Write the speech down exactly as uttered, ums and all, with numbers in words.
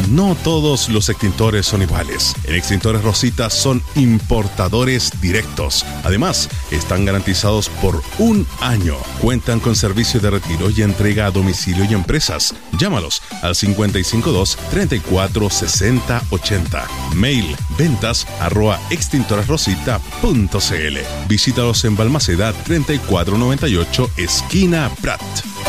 No todos los extintores son iguales. En Extintores Rosita son importadores directos. Además, están garantizados por un año. Cuentan con servicio de retiro y entrega a domicilio y empresas. Llámalos al cincuenta y cinco dos, treinta y cuatro, sesenta, ochenta. Mail ventas arroba extintoresrosita punto cl. Visítalos en Balmaceda treinta y cuatro noventa y ocho, esquina Prat.